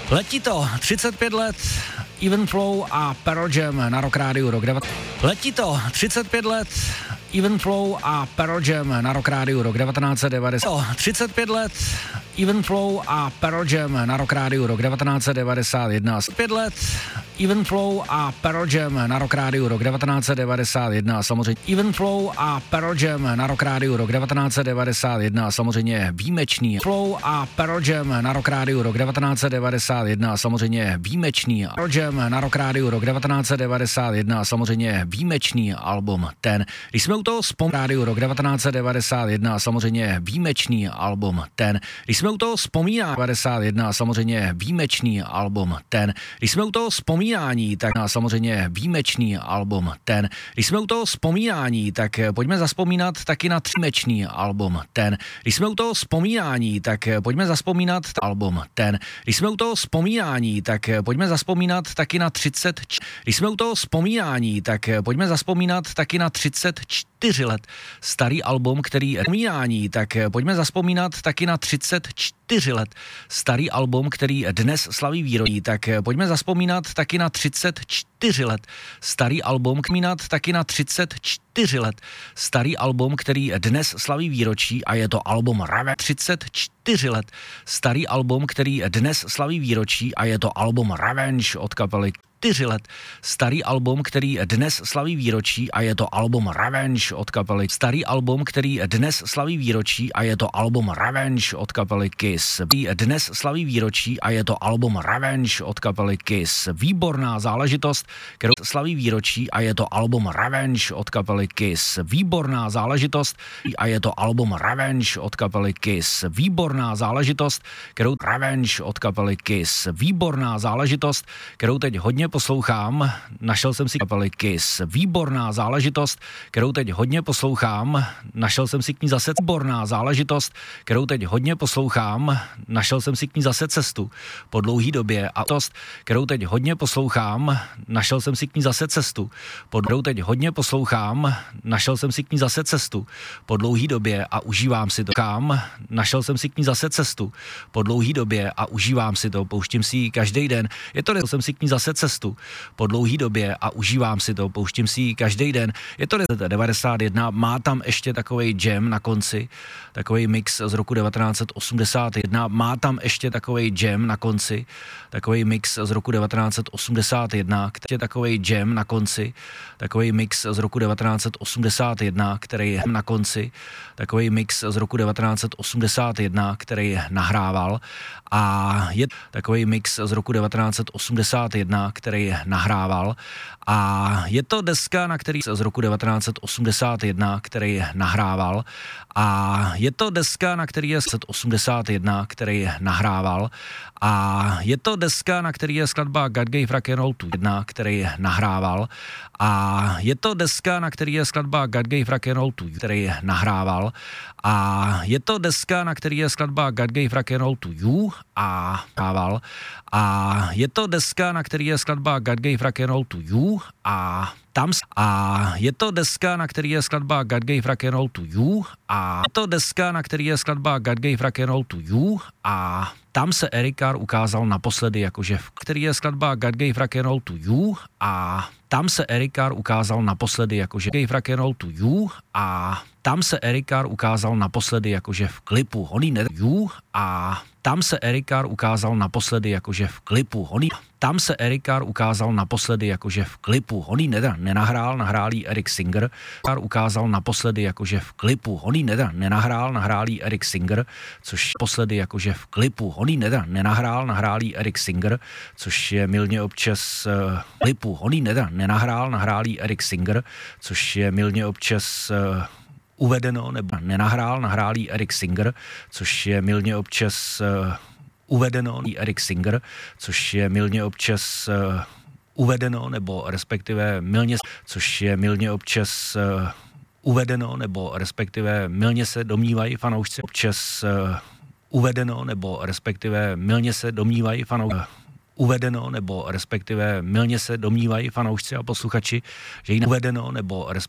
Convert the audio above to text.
Letí to, 35 let, Evenflow a Pearl Jam na Rock Rádiu Rok 19. Letí to, 35 let, Evenflow a Pearl Jam na Rock Rádiu Rok 1990. 35 let, Evenflow a Pearl Jam na Rock Rádiu Rok 1991. 5 let, Evenflow a Pearl Jam na Rock Rádiu Rok 1991. Samozřejmě Evenflow a Pearl Jam na Rock Rádiu Rok 1991. Samozřejmě výjimečný. Flow a Pearl Jam na Rock Rádiu Rok 1991. Samozřejmě výjimečný. Pearl Jam na Rock Rádiu Rok 1991. Samozřejmě výjimečný album. Ten, když jsme u toho Rádiu Rok 1991. Samozřejmě výjimečný album. Ten, když jsme u toho vzpomíná 91. Samozřejmě výjimečný album. Ten, když jsme u toho vzpomínání, tak samozřejmě výjimečný album. Ten, když jsme u toho vzpomínání, tak pojďme zazpomínat taky na výjimečný album. Ten, když jsme u toho vzpomínání, tak pojďme zazpomínat album. Ten, když jsme u toho vzpomínání, tak pojďme zazpomínat taky na 30. Když jsme u toho vzpomínání, tak pojďme zazpomínat taky na 34 let starý album, který vzpomínání, tak pojďme zazpomínat taky na 34 let starý album, který dnes slaví výročí, tak pojďme zazpomínat taky na 34 let starý album, vzpomínat taky na 34 let starý album, který dnes slaví výročí a je to album Revenge. 34 let starý album, který dnes slaví výročí a je to album Revenge od kapely 4 let starý album, který dnes slaví výročí a je to album Revenge od kapely. Starý album, který dnes slaví výročí a je to album Revenge od kapely Kiss. Dnes slaví výročí a je to album Revenge od kapely Kiss. Výborná záležitost, kterou slaví výročí a je to album Revenge od kapely Kiss. Výborná záležitost a je to album Revenge od kapely Kiss. Výborná záležitost, kterou Revenge od kapely Kiss. Výborná záležitost, kterou teď hodně poslouchám, našel jsem si kapely Kiss. Výborná záležitost, kterou teď hodně poslouchám, našel jsem si k ní zase výborná záležitost, kterou teď hodně poslouchám, našel jsem si k ní zase cestu po dlouhý době a tost, kterou teď hodně poslouchám, našel jsem si k ní zase cestu po kterou teď hodně poslouchám, našel jsem si k ní zase cestu po dlouhý době a užívám si to. Našel jsem si k ní zase cestu po dlouhý době a užívám si to, pouštím si ji každý den. Je to, jsem si k ní zase cestu po dlouhý době a užívám si to, pouštím si ji každý den. Je to 91, má tam ještě takovej jam na konci, takovej mix z roku 1981, má tam ještě takovej jam na konci, takovej mix z roku 1981, který je takovej jam na konci, takovej mix z roku 1981, který je na konci, takovej mix z roku 1981, který nahrával a je takovej mix z roku 1981, který nahrával a je to deska, na který z roku 1981, který nahrával a je to deska, na který je 81, který nahrával a je to deska, na který je skladba God Gave Rock and Roll to 1, který nahrával a je to deska, na který je skladba God Gave Rock and Roll to, který nahrával a je to deska, na který je skladba God Gave Rock and Roll to You a nahrával a je to deska, na který je skladba God Gave Rock and Roll to You a tam a je to deska, na který je skladba God Gave Rock and Roll to You a je to deska, na který je skladba God Gave Rock and Roll to You a tam se Eric Carr ukázal naposledy jakože který je skladba God Gave Rock and Roll to You a tam se Eric Carr ukázal naposledy jakože Gave Rock and Roll to You a tam se Eric Carr ukázal naposledy jakože v klipu Honey Nether You a tam se Eric Carr ukázal naposledy jakože v klipu Honey. Tam se Eric Carr ukázal naposledy jakože v klipu Honey Nether nenahrál, nahrál jí Eric Singer. Carr ukázal naposledy jakože v klipu Honey Nether nenahrál, nahrál jí Eric Singer, což posledy jakože v klipu Honey Nether nenahrál, nahrál jí Eric Singer, což je mylně občas klipu Honey Nether nenahrál, nahrál jí Eric Singer, což je mylně občas uvedeno nebo nenahrál, nahrál jí Eric Singer, což je mylně občas uvedeno Eric Singer, což je mylně občas uvedeno nebo respektive mylně, což je mylně občas uvedeno nebo respektive mylně se domnívají fanoušci občas uvedeno nebo respektive mylně se domnívají fanoušci uvedeno nebo respektive mylně se domnívají fanoušci a posluchači, že ji uvedeno nebo